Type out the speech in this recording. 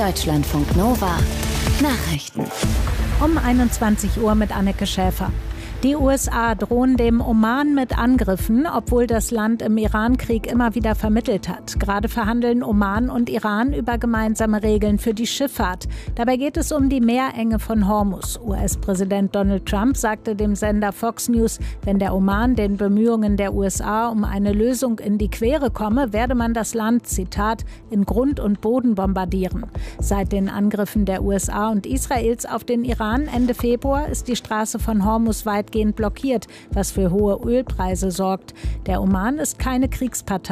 Deutschlandfunk Nova Nachrichten. Um 21 Uhr mit Anneke Schäfer. Die USA drohen dem Oman mit Angriffen, obwohl das Land im Iran-Krieg immer wieder vermittelt hat. Gerade verhandeln Oman und Iran über gemeinsame Regeln für die Schifffahrt. Dabei geht es um die Meerenge von Hormuz. US-Präsident Donald Trump sagte dem Sender Fox News, wenn der Oman den Bemühungen der USA um eine Lösung in die Quere komme, werde man das Land, Zitat, in Grund und Boden bombardieren. Seit den Angriffen der USA und Israels auf den Iran Ende Februar ist die Straße von Hormuz weitgehend blockiert, was für hohe Ölpreise sorgt. Der Oman ist keine Kriegspartei.